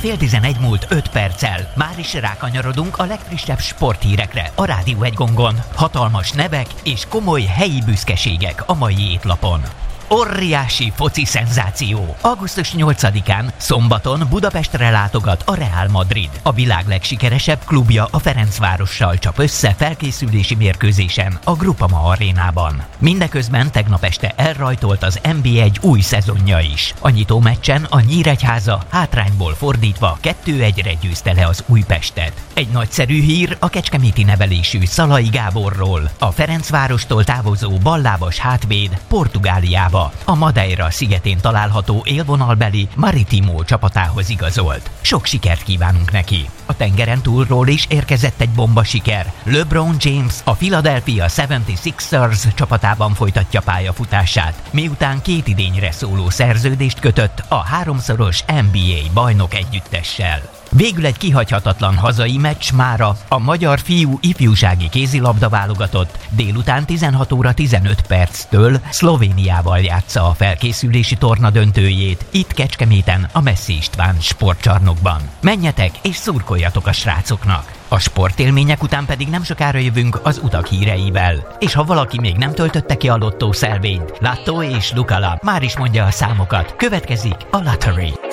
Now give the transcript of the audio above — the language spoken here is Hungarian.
fél 11 múlt 5 perccel. Már is rákanyarodunk a legfrissebb sporthírekre a Rádió 1 gongon. Hatalmas nevek és komoly helyi büszkeségek a mai étlapon. Óriási foci szenzáció! Augusztus 8-án, szombaton Budapestre látogat a Real Madrid. A világ legsikeresebb klubja a Ferencvárossal csap össze felkészülési mérkőzésen a Groupama arénában. Mindeközben tegnap este elrajtolt az NB1 új szezonja is. A nyitó meccsen a Nyíregyháza hátrányból fordítva 2-1-re győzte le az Újpestet. Egy nagyszerű hír a kecskeméti nevelésű Szalai Gáborról. A Ferencvárostól távozó ballábas hátvéd Portugáliába, a Madeira szigetén található élvonalbeli Maritimo csapatához igazolt. Sok sikert kívánunk neki! A tengeren túlról is érkezett egy bomba siker. LeBron James a Philadelphia 76ers csapatában folytatja pályafutását, miután 2 idényre szóló szerződést kötött a 3-szoros NBA bajnok együttessel. Végül egy kihagyhatatlan hazai meccs mára. A magyar fiú ifjúsági kézilabda válogatott délután 16 óra 15 perctől Szlovéniával játsza a felkészülési torna döntőjét itt Kecskeméten a Messzi István sportcsarnokban. Menjetek és szurkoljatok a srácoknak! A sportélmények után pedig nem sokára jövünk az utak híreivel. És ha valaki még nem töltötte ki a lottó szelvényt, Lattó és Lukala már is mondja a számokat. Következik a Lottery.